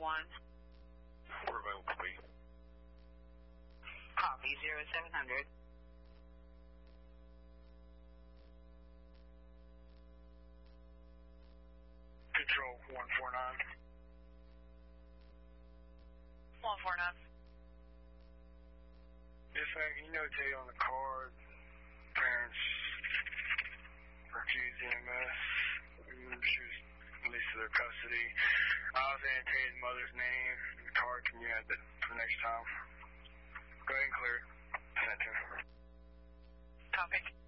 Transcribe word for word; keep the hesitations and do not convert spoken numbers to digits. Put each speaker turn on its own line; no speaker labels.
one.
We're available, please.
Copy, zero seven hundred.
Control one four nine.
one four nine.
Dispatch, you notate on the card, parents refused E M S. She was released to their custody. I was annotating the mother's name in the card. Can you add that for next time? Go ahead and clear it. Send it to her.
Copy.